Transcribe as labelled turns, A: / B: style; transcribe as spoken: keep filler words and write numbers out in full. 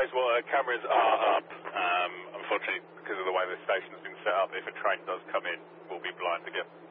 A: worries. Well, uh, cameras are up. Um, unfortunately, because of the way the station's been set up, if a train does come in, we'll be blind again.